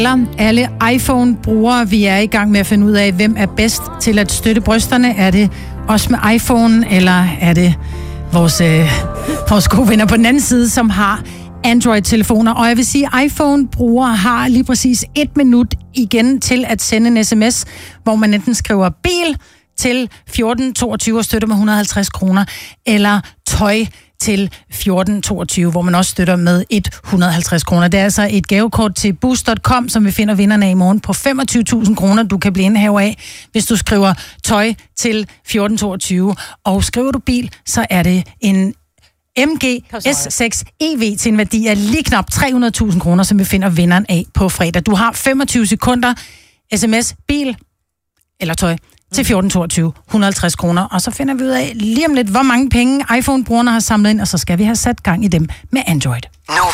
Alle iPhone-brugere, vi er i gang med at finde ud af, hvem er bedst til at støtte brysterne. Er det os med iPhone, eller er det vores gode venner på den anden side, som har Android-telefoner? Og jeg vil sige, at iPhone-brugere har lige præcis 1 minut igen til at sende en sms, hvor man enten skriver bil til 1422 og støtter med 150 kroner, eller tøj til 1422, hvor man også støtter med 150 kroner. Det er altså et gavekort til Boost.com, som vi finder vinderne af i morgen på 25.000 kroner, du kan blive indehaver af, hvis du skriver tøj til 1422. Og skriver du bil, så er det en MG S6 EV til en værdi af lige knap 300.000 kroner, som vi finder vinderen af på fredag. Du har 25 sekunder, sms, bil eller tøj til 1422, 150 kroner. Og så finder vi ud af lige om lidt, hvor mange penge iPhone-brugerne har samlet ind, og så skal vi have sat gang i dem med Android.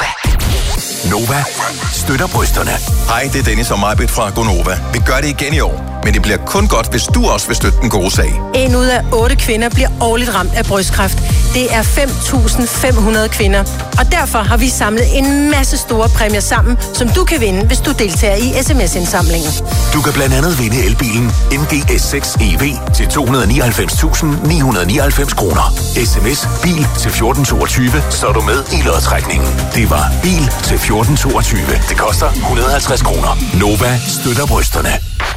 Nova støtter brysterne. Hej, det er Dennis og Majbet fra Gonova. Vi gør det igen i år, men det bliver kun godt, hvis du også vil støtte den gode sag. 1 ud af 8 kvinder bliver årligt ramt af brystkræft. Det er 5.500 kvinder. Og derfor har vi samlet en masse store præmier sammen, som du kan vinde, hvis du deltager i sms-indsamlingen. Du kan blandt andet vinde elbilen MG S6 EV til 299.999 kroner. SMS bil til 1422, så er du med i lodtrækningen. Det var bil til 1422. Det koster 150 kroner. Nova støtter brysterne.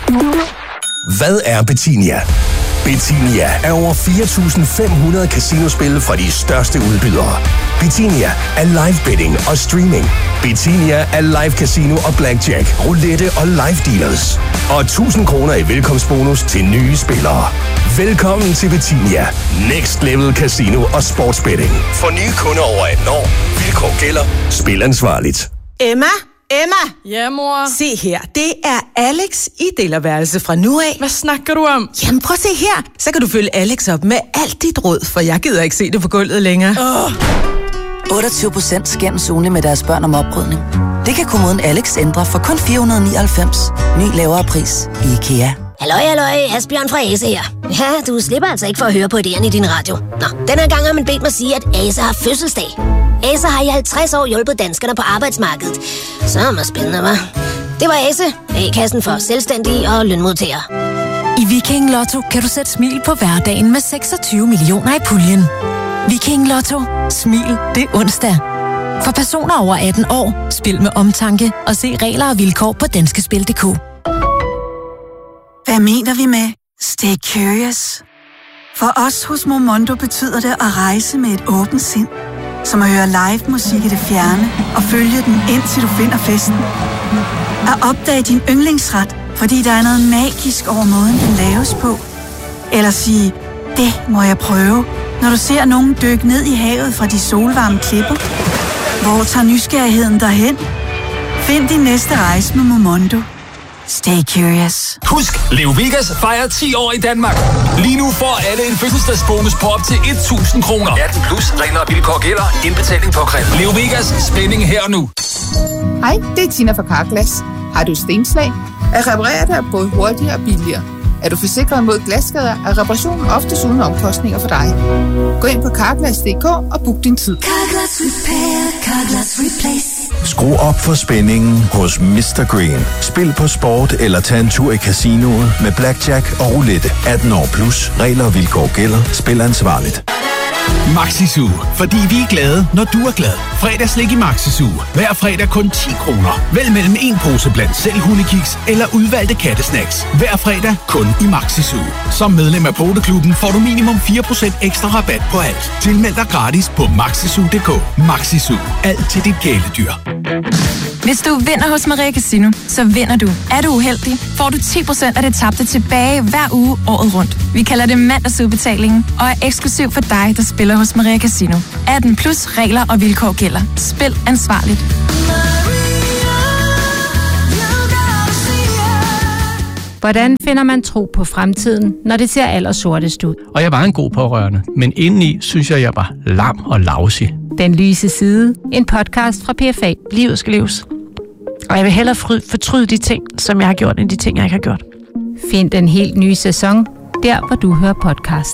Hvad er Betinia? Betinia er over 4.500 casinospil fra de største udbydere. Betinia er live betting og streaming. Betinia er live casino og blackjack, roulette og live dealers. Og 1.000 kroner i velkomstbonus til nye spillere. Velkommen til Betinia. Next Level Casino og Sportsbetting. For nye kunder over 18 år. Vilkår gælder. Spil ansvarligt. Emma? Ja, mor. Se her, det er Alex i delerværelse fra nu af. Hvad snakker du om? Jamen prøv at se her, så kan du følge Alex op med alt dit råd, for jeg gider ikke se det på gulvet længere. 28% skændes med deres børn om oprydning. Det kan kommunen Alex ændre for kun 499. Ny lavere pris i IKEA. Halløj, Asbjørn fra Ase her. Ja, du slipper altså ikke for at høre på idéerne i din radio. Nå, denne gang har man bedt mig sige, at Ase har fødselsdag. Ase har i 50 år hjulpet danskerne på arbejdsmarkedet. Så er det spændende, hva'? Det var Ase, A-kassen for selvstændige og lønmodtagere. I Viking Lotto kan du sætte smil på hverdagen med 26 millioner i puljen. Viking Lotto. Smil, det er onsdag. For personer over 18 år, spil med omtanke og se regler og vilkår på danskespil.dk. Hvad mener vi med stay curious? For os hos Momondo betyder det at rejse med et åbent sind. Som at høre live musik i det fjerne og følge den indtil du finder festen. At opdage din yndlingsret, fordi der er noget magisk over måden, den laves på. Eller sige, det må jeg prøve, når du ser nogen dykke ned i havet fra de solvarme klipper. Hvor tager nysgerrigheden derhen? Find din næste rejse med Momondo. Stay curious. Husk, Leo Vegas fejrer 10 år i Danmark. Lige nu får alle en fødselsdagsbonus på op til 1.000 kroner. 18 plus, regler og vilkår gælder. Indbetaling på kræft. Leo Vegas, spænding her og nu. Hej, det er Tina fra Carglass. Har du stenslag? At reparere det er både hurtigere og billigere. Er du forsikret mod glasskader, er reparationen oftest uden omkostninger for dig. Gå ind på Carglass.dk og book din tid. Carglass Repair, Carglass Replace. Skru op for spændingen hos Mr. Green. Spil på sport eller tag en tur i casinoet med blackjack og roulette. 18 år plus. Regler og vilkår gælder. Spil ansvarligt. Maxisu, fordi vi er glade, når du er glad. Fredagslik i Maxisu. Hver fredag kun 10 kroner. Vælg mellem en pose blandt selv hundekiks eller udvalgte kattesnacks. Hver fredag kun i Maxisu. Som medlem af Poteklubben får du minimum 4% ekstra rabat på alt. Tilmeld dig gratis på maxisu.dk. Maxisu. Alt til dit kæledyr. Hvis du vinder hos Maria Casino, så vinder du. Er du uheldig, får du 10% af det tabte tilbage hver uge året rundt. Vi kalder det mandagsudbetalingen og er eksklusiv for dig, der spiller hos Maria Casino. 18 plus regler og vilkår gælder. Spil ansvarligt. Hvordan finder man tro på fremtiden, når det ser allersortest ud? Og jeg var en god pårørende, men indeni synes jeg var lam og lousy. Den lyse side. En podcast fra PFA. Livet skal leves. Og jeg vil hellere fortryde de ting, som jeg har gjort, end de ting, jeg ikke har gjort. Find den helt nye sæson, der hvor du hører podcast.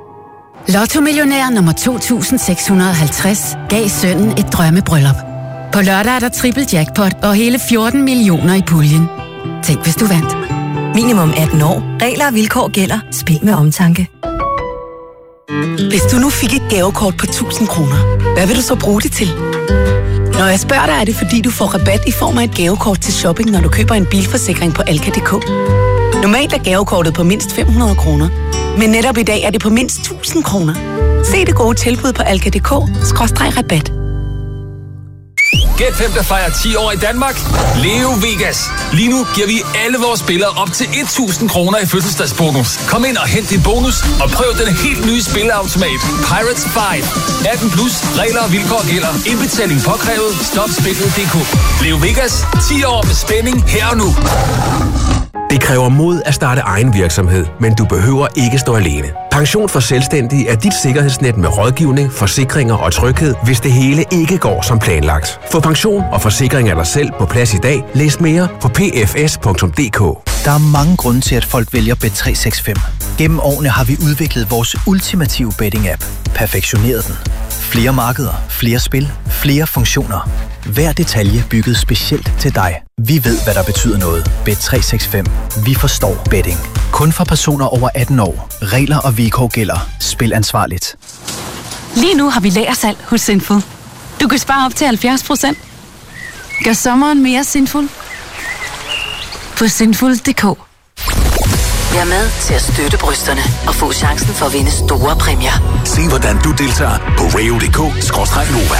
Lotto-millionær nummer 2650 gav sønnen et drømmebryllup. På lørdag er der triple jackpot og hele 14 millioner i puljen. Tænk, hvis du vandt. Minimum 18 år. Regler og vilkår gælder. Spil med omtanke. Hvis du nu fik et gavekort på 1000 kroner, hvad vil du så bruge det til? Når jeg spørger dig, er det fordi, du får rabat i form af et gavekort til shopping, når du køber en bilforsikring på Alka.dk. Normalt er gavekortet på mindst 500 kroner, men netop i dag er det på mindst 1000 kroner. Se det gode tilbud på Alka.dk/rabat. Gæt hvem, der fejrer 10 år i Danmark? Leo Vegas. Lige nu giver vi alle vores spillere op til 1000 kroner i fødselsdagsbonus. Kom ind og hent din bonus, og prøv den helt nye spilleautomat Pirates 5. 18 plus, regler og vilkår gælder. Indbetaling påkrævet. Stop spillet.dk. Leo Vegas. 10 år med spænding her og nu. Det kræver mod at starte egen virksomhed, men du behøver ikke stå alene. Pension for Selvstændige er dit sikkerhedsnet med rådgivning, forsikringer og tryghed, hvis det hele ikke går som planlagt. Få pension og forsikring af dig selv på plads i dag. Læs mere på pfs.dk. Der er mange grunde til, at folk vælger Bet365. Gennem årene har vi udviklet vores ultimative betting-app. Perfektioneret den. Flere markeder, flere spil, flere funktioner. Hver detalje bygget specielt til dig. Vi ved, hvad der betyder noget. Bet365. Vi forstår betting. Kun for personer over 18 år. Regler og vilkår gælder. Spil ansvarligt. Lige nu har vi lagersalg hos Sinful. Du kan spare op til 70%. Gør sommeren mere sinful på sinful.dk. Vær med til at støtte brysterne og få chancen for at vinde store præmier. Se hvordan du deltager på radio.dk/Nova.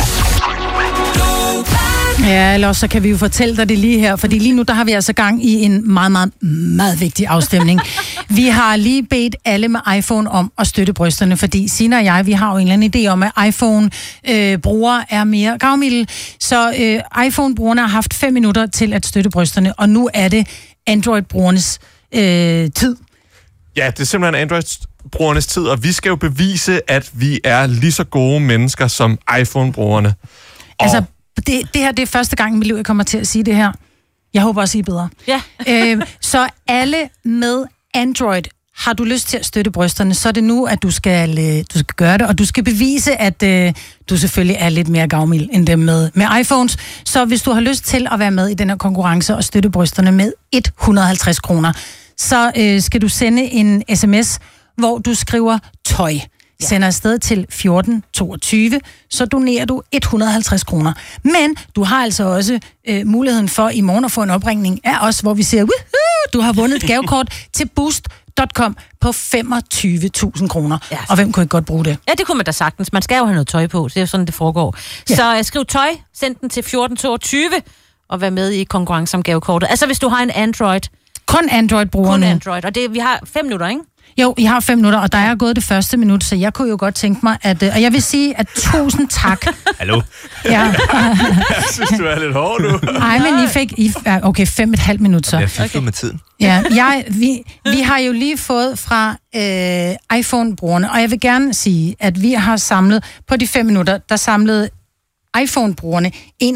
Ja, eller så kan vi jo fortælle dig det lige her, fordi lige nu der har vi altså gang i en meget, meget, meget vigtig afstemning. Vi har lige bedt alle med iPhone om at støtte brysterne, fordi Signe og jeg, vi har jo en eller anden idé om, at iPhone-brugere er mere gavmilde. Så iPhone-brugerne har haft 5 minutter til at støtte brysterne, og nu er det Android-brugernes tid. Ja, det er simpelthen Android-brugernes tid, og vi skal jo bevise, at vi er lige så gode mennesker som iPhone-brugerne. Altså, det her det er første gang i mit liv, jeg kommer til at sige det her. Jeg håber også, I er bedre. Ja. Så alle med Android, har du lyst til at støtte brysterne, så er det nu, at du skal gøre det, og du skal bevise, at du selvfølgelig er lidt mere gavmild end dem med iPhones. Så hvis du har lyst til at være med i den her konkurrence og støtte brysterne med 150 kroner, så skal du sende en sms, hvor du skriver tøj. Sender afsted til 1422, så donerer du 150 kroner. Men du har altså også muligheden for i morgen at få en opringning af os, hvor vi siger, woohoo, du har vundet et gavekort til Boost.com på 25.000 kroner. Ja. Og hvem kunne ikke godt bruge det? Ja, det kunne man da sagtens. Man skal jo have noget tøj på, det er jo sådan, det foregår. Ja. Så skriv tøj, send den til 1422 og vær med i konkurrence om gavekortet. Altså hvis du har en Android. Kun Android-brugerne. Kun Android, og vi har 5 minutter, ikke? Jo, I har 5 minutter, og der er gået det første minut, så jeg kunne jo godt tænke mig, at... Og jeg vil sige, at 1000 tak. Hallo? Ja. Jeg synes, du er lidt hård nu. Nej, men I fik... Okay, 5,5 minutter så. Jeg fik med tiden. Ja, vi har jo lige fået fra iPhone-brugerne, og jeg vil gerne sige, at vi har samlet... På de 5 minutter, der samlede iPhone-brugerne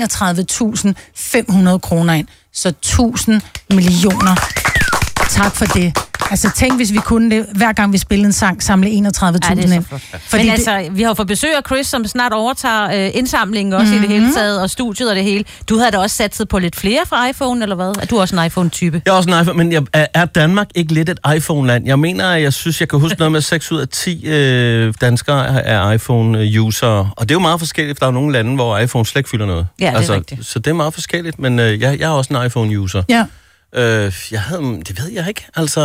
31.500 kroner ind. Så 1000 millioner. Tak for det. Altså tænk, hvis vi kunne det, hver gang vi spillede en sang, samle 31.000 ind. Men altså, vi har jo fået besøg af Chris, som snart overtager indsamlingen også i det hele taget, og studiet og det hele. Du havde da også satset på lidt flere fra iPhone, eller hvad? Er du også en iPhone-type? Jeg er også en iPhone, men er Danmark ikke lidt et iPhone-land? Jeg mener, jeg kan huske noget med 6 ud af 10 danskere er iPhone-usere. Og det er jo meget forskelligt, for der er nogle lande, hvor iPhone slet ikke fylder noget. Ja, det er rigtigt. Så det er meget forskelligt, men jeg er også en iPhone-user. Ja. Det ved jeg ikke. Altså,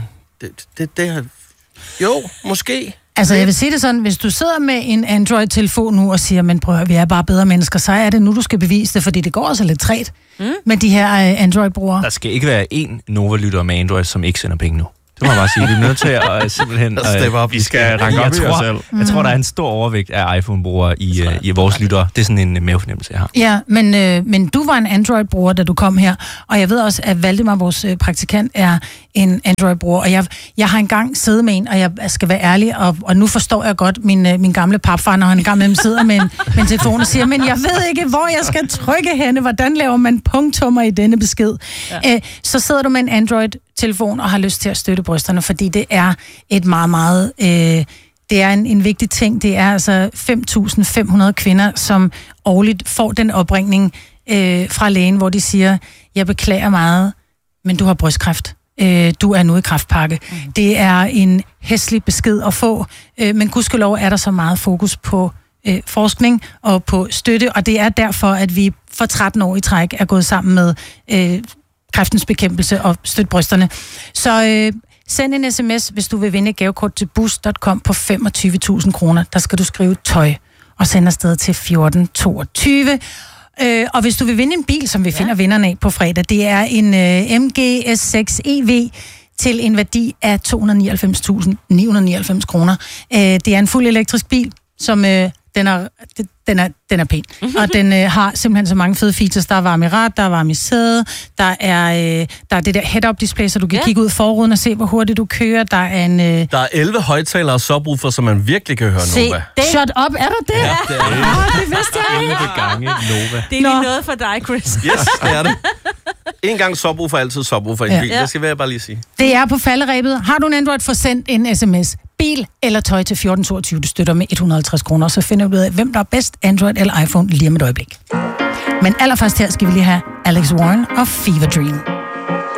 jo, måske. Altså, jeg vil sige det sådan, hvis du sidder med en Android-telefon nu og siger, men prøv at høre, vi er bare bedre mennesker, så er det nu, du skal bevise det, fordi det går altså lidt træt med de her Android-brugere. Der skal ikke være én Nova-lytter med Android, som ikke sender penge nu. Det må jeg bare sige. Vi er nødt til at simpelthen... Vi skal ranke op i os selv. Jeg tror, der er en stor overvægt af iPhone-brugere i vores lyttere. Det er sådan en mavefornemmelse, jeg har. Ja, men du var en Android-bruger, da du kom her. Og jeg ved også, at Valdemar, vores praktikant, er en Android-bruger. Og jeg har engang siddet med en, og jeg skal være ærlig, og nu forstår jeg godt min gamle papfar, når han engang med dem sidder med en telefon og siger, men jeg ved ikke, hvor jeg skal trykke henne. Hvordan laver man punktummer i denne besked? Ja. Så sidder du med en Android-telefon og har lyst til at støtte brysterne, fordi det er et meget, meget det er en vigtig ting. Det er altså 5.500 kvinder, som årligt får den opringning fra lægen, hvor de siger, jeg beklager meget, men du har brystkræft. Du er nu i kræftpakke. Det er en hæslig besked at få, men gudskelov er der så meget fokus på forskning og på støtte, og det er derfor, at vi for 13 år i træk er gået sammen med kræftens bekæmpelse og støtte brysterne. Så send en sms, hvis du vil vinde et gavekort til boost.com på 25.000 kroner. Der skal du skrive tøj og sende afsted til 1422. Og hvis du vil vinde en bil, som vi finder vinderne af på fredag, det er en MG S6 EV til en værdi af 299.999 kroner. Det er en fuld elektrisk bil, som den er pæn. Og den har simpelthen så mange fede features. Der er varme i rat, der er varme i sæde, der er det der head-up display, så du kan kigge ud forruden og se, hvor hurtigt du kører. Der er 11 højtalere og subwoofer, så man virkelig kan høre Nova. Shut up, er der det? Ja, det er det. Det vidste jeg 11 gange Nova. Det er lige noget for dig, Chris. Yes, det er det. En gang subwoofer, altid subwoofer i en bil. Det skal jeg bare lige sige. Det er på falderebet. Har du en Android, få sendt en sms. Bil eller tøj til 1422. Du støtter med 150 kroner, så finder vi ud af, hvem der er bedst, Android eller iPhone, lige om et øjeblik. Men allerførst her skal vi lige have Alex Warren og Fever Dream.